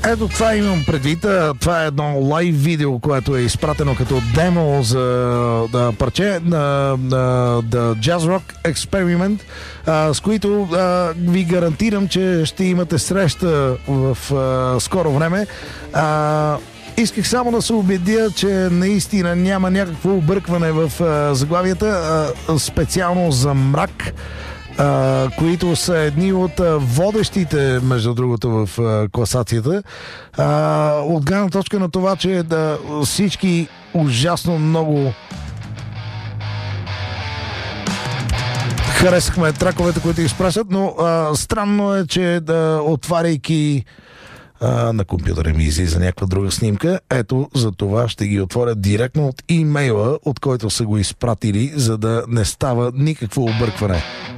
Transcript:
Ето това имам предвид. Това е едно лайв видео, което е изпратено като демо за парче на The Jazz Rock Experiment, с които ви гарантирам, че ще имате среща в скоро време. Исках само да се убедя, че наистина няма някакво объркване в заглавията, специално за Мрак, които са едни от водещите, между другото, в класацията. От гледна точка на това, че всички ужасно много харесахме траковете, които изпращат, но странно е, че отваряйки на компютъра ми излиза някаква друга снимка. Ето, за това ще ги отворя директно от имейла, от който са го изпратили, за да не става никакво объркване.